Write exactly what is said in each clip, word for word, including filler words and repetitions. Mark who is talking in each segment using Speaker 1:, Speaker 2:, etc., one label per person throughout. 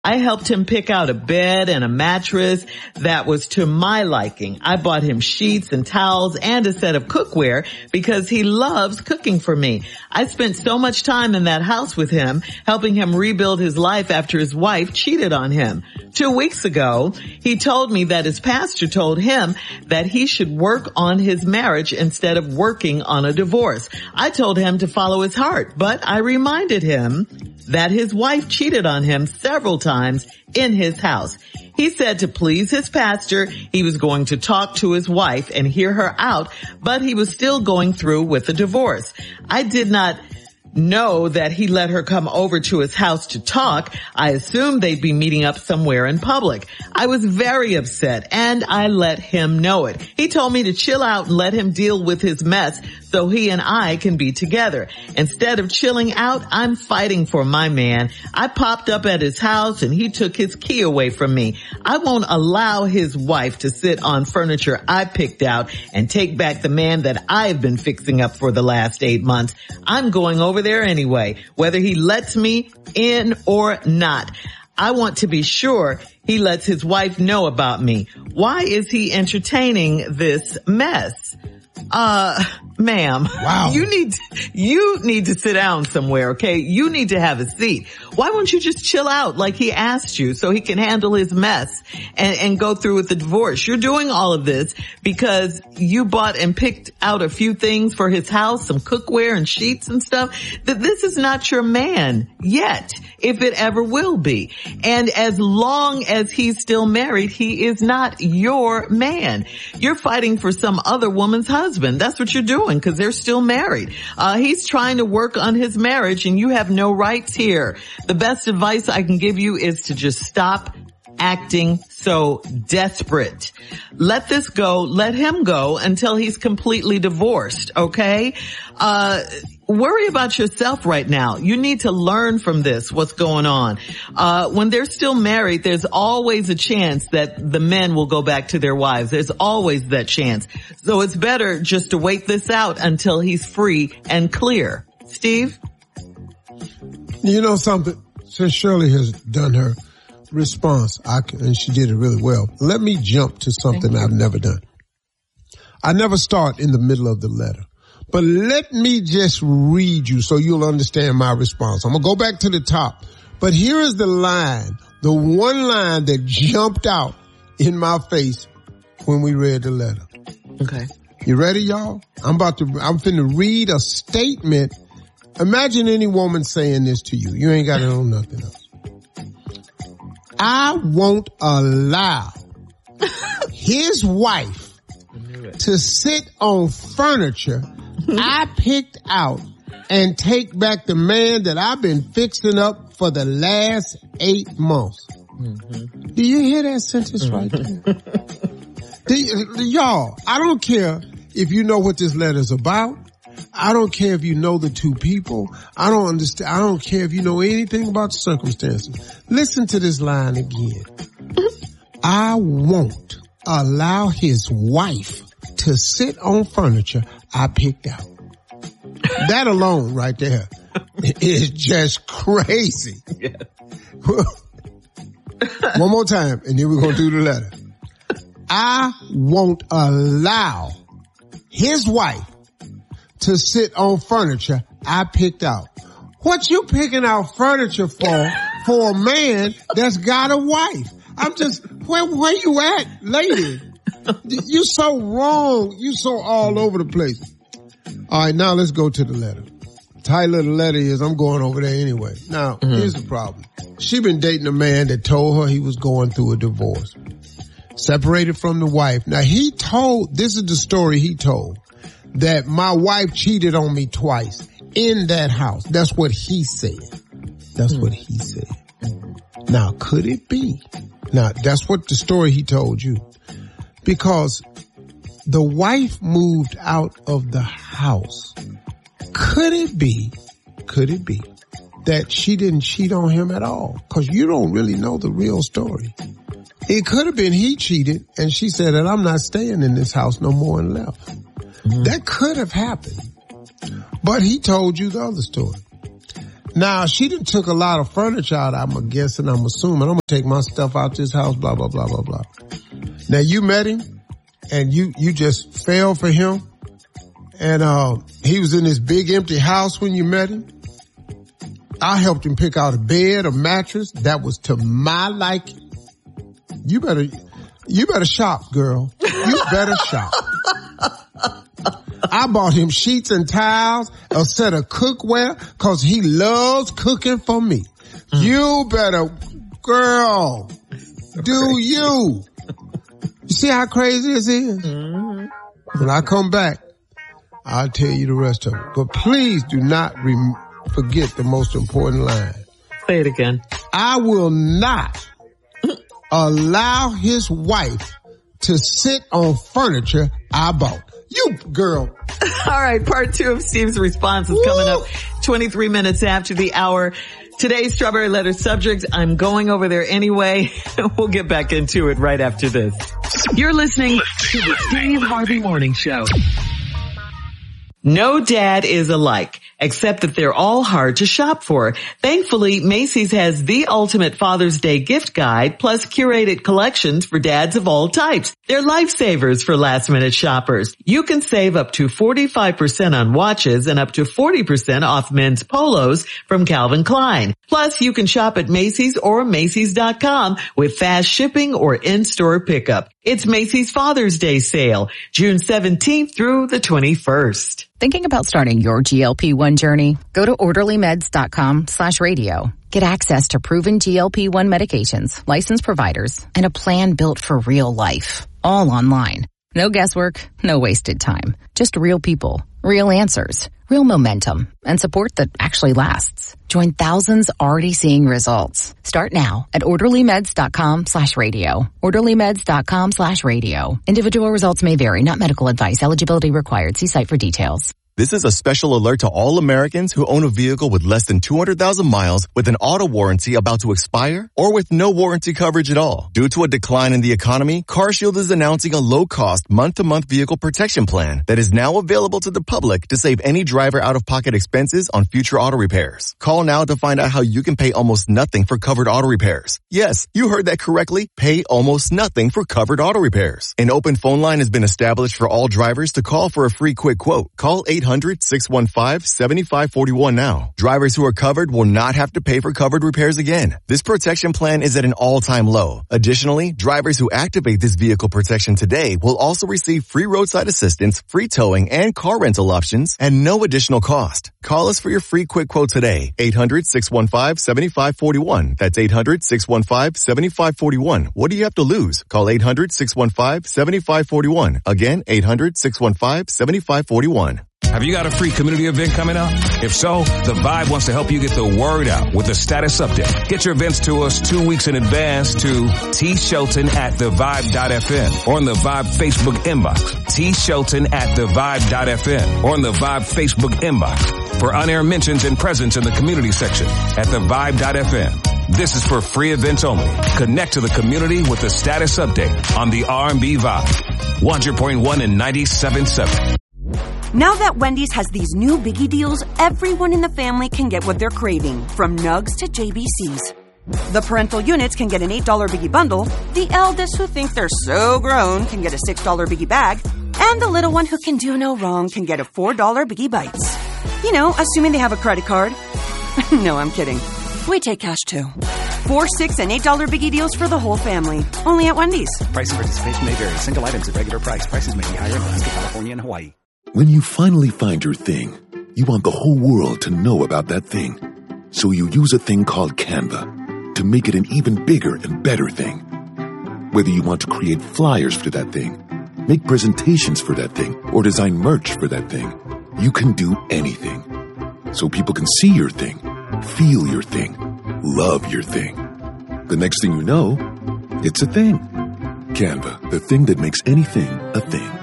Speaker 1: I helped him pick out a bed and a mattress that was to my liking. I bought him sheets and towels and a set of cookware because he loves cooking for me. I spent so much time in that house with him, helping him rebuild his life after his wife cheated on him. Two weeks ago, he told me that his pastor told him that he should work on his marriage instead of working on a divorce. I told him to follow his heart, but I reminded him that his wife cheated on him several times in his house. He said to please his pastor, he was going to talk to his wife and hear her out, but he was still going through with the divorce. I did not know that he let her come over to his house to talk. I assumed they'd be meeting up somewhere in public. I was very upset and I let him know it. He told me to chill out and let him deal with his mess so he and I can be together. Instead of chilling out, I'm fighting for my man. I popped up at his house and he took his key away from me. I won't allow his wife to sit on furniture I picked out and take back the man that I've been fixing up for the last eight months. I'm going over there anyway, whether he lets me in or not. I want to be sure he lets his wife know about me. Why is he entertaining this mess? Uh, ma'am,
Speaker 2: wow.
Speaker 1: you need, you need to sit down somewhere, okay? You need to have a seat. Why won't you just chill out like he asked you so he can handle his mess and, and go through with the divorce? You're doing all of this because you bought and picked out a few things for his house, some cookware and sheets and stuff. That this is not your man yet, if it ever will be. And as long as he's still married, he is not your man. You're fighting for some other woman's husband. That's what you're doing because they're still married. Uh, he's trying to work on his marriage and you have no rights here. The best advice I can give you is to just stop acting so desperate. Let this go. Let him go until he's completely divorced. Okay? Uh, worry about yourself right now. You need to learn from this, what's going on. Uh, when they're still married, there's always a chance that the men will go back to their wives. There's always that chance. So it's better just to wait this out until he's free and clear. Steve?
Speaker 2: You know something? Since Shirley has done her response, I can, and she did it really well, let me jump to something I've never done. I never start in the middle of the letter. But let me just read you so you'll understand my response. I'm going to go back to the top. But here is the line, the one line that jumped out in my face when we read the letter.
Speaker 1: Okay.
Speaker 2: You ready, y'all? I'm about to, I'm finna read a statement. Imagine any woman saying this to you. You ain't got to know nothing else. I won't allow his wife to sit on furniture I picked out and take back the man that I've been fixing up for the last eight months. Mm-hmm. Do you hear that sentence mm-hmm. right there? Do you, y'all, I don't care if you know what this letter's about. I don't care if you know the two people. I don't understand. I don't care if you know anything about the circumstances. Listen to this line again. I won't allow his wife to sit on furniture I picked out. That alone right there is just crazy. Yeah. One more time, and then we're going to do the letter. I won't allow his wife to sit on furniture I picked out. What you picking out furniture for, for a man that's got a wife? I'm just, where, where you at, lady? You so wrong. You so all over the place. All right, now let's go to the letter. Title of the letter is, I'm going over there anyway. Now, mm-hmm. here's the problem. She been dating a man that told her he was going through a divorce. Separated from the wife. Now, he told, this is the story he told, that my wife cheated on me twice in that house. That's what he said. That's mm-hmm. what he said. Now, could it be? Now, that's what the story he told you. Because the wife moved out of the house. Could it be, could it be that she didn't cheat on him at all? Because you don't really know the real story. It could have been he cheated and she said that I'm not staying in this house no more and left. Mm-hmm. That could have happened. But he told you the other story. Now, she done took a lot of furniture out, I'm guessing, I'm assuming. I'm going to take my stuff out this house, blah, blah, blah, blah, blah. Now, you met him, and you, you just fell for him, and uh he was in this big empty house when you met him. I helped him pick out a bed, a mattress that was to my liking. You better, you better shop, girl. You better shop. I bought him sheets and towels, a set of cookware, cause he loves cooking for me. Mm. You better, girl, do you. You see how crazy this is? Mm-hmm. When I come back, I'll tell you the rest of it. But please do not re- forget the most important line.
Speaker 1: Say it again.
Speaker 2: I will not allow his wife to sit on furniture I bought. You girl.
Speaker 1: All right. Part two of Steve's response is Woo! coming up twenty-three minutes after the hour. Today's Strawberry Letter subject, I'm going over there anyway. We'll get back into it right after this. You're listening to the Steve Harvey Morning Show. No dad is alike, except that they're all hard to shop for. Thankfully, Macy's has the ultimate Father's Day gift guide, plus curated collections for dads of all types. They're lifesavers for last-minute shoppers. You can save up to forty-five percent on watches and up to forty percent off men's polos from Calvin Klein. Plus, you can shop at Macy's or Macy's dot com with fast shipping or in-store pickup. It's Macy's Father's Day sale, June seventeenth through the twenty-first.
Speaker 3: Thinking about starting your G L P one journey? Go to orderly meds dot com slash radio. Get access to proven G L P one medications, licensed providers, and a plan built for real life. All online. No guesswork, no wasted time. Just real people, real answers, real momentum, and support that actually lasts. Join thousands already seeing results. Start now at orderly meds dot com slash radio. orderly meds dot com slash radio. Individual results may vary, not medical advice. Eligibility required. See site for details.
Speaker 4: This is a special alert to all Americans who own a vehicle with less than two hundred thousand miles with an auto warranty about to expire or with no warranty coverage at all. Due to a decline in the economy, CarShield is announcing a low-cost month-to-month vehicle protection plan that is now available to the public to save any driver out-of-pocket expenses on future auto repairs. Call now to find out how you can pay almost nothing for covered auto repairs. Yes, you heard that correctly. Pay almost nothing for covered auto repairs. An open phone line has been established for all drivers to call for a free quick quote. Call eight hundred, six one five, seven five four one now. Drivers who are covered will not have to pay for covered repairs again. This protection plan is at an all-time low. Additionally, drivers who activate this vehicle protection today will also receive free roadside assistance, free towing, and car rental options at no additional cost. Call us for your free quick quote today. eight hundred, six one five, seven five four one. That's eight hundred, six one five, seven five four one. What do you have to lose? Call eight hundred, six one five, seven five four one. Again, eight hundred, six one five, seven five four one.
Speaker 5: Have you got a free community event coming up? If so, The Vibe wants to help you get the word out with a status update. Get your events to us two weeks in advance to T Shelton at the vibe dot f m or on the Vibe Facebook inbox. T Shelton at the vibe dot f m or on the Vibe Facebook inbox for on-air mentions and presence in the community section at the vibe dot f m. This is for free events only. Connect to the community with the status update on the R and B Vibe. one hundred point one and ninety-seven point seven.
Speaker 6: Now that Wendy's has these new biggie deals, everyone in the family can get what they're craving, from nugs to J B Cs. The parental units can get an eight dollar biggie bundle, the eldest who think they're so grown can get a six dollar biggie bag, and the little one who can do no wrong can get a four dollar biggie bites. You know, assuming they have a credit card. No, I'm kidding. We take cash too. Four, six, and eight dollar biggie deals for the whole family. Only at Wendy's.
Speaker 7: Price and participation may vary. Single items at regular price. Prices may be higher in Alaska, California, and Hawaii.
Speaker 8: When you finally find your thing, you want the whole world to know about that thing. So you use a thing called Canva to make it an even bigger and better thing. Whether you want to create flyers for that thing, make presentations for that thing, or design merch for that thing, you can do anything. So people can see your thing, feel your thing, love your thing. The next thing you know, it's a thing. Canva, the thing that makes anything a thing.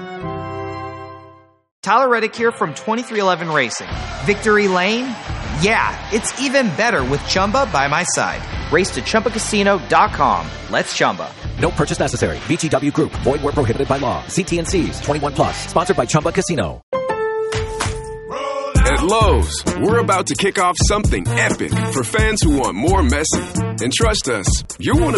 Speaker 9: Tyler Reddick here from twenty-three eleven Racing. Victory Lane? Yeah, it's even better with Chumba by my side. Race to Chumba Casino dot com. Let's Chumba.
Speaker 7: No purchase necessary. V G W Group. Void where prohibited by law. See T and C's. twenty-one plus. Sponsored by Chumba Casino.
Speaker 10: At Lowe's, we're about to kick off something epic for fans who want more Messi. And trust us, you'll want to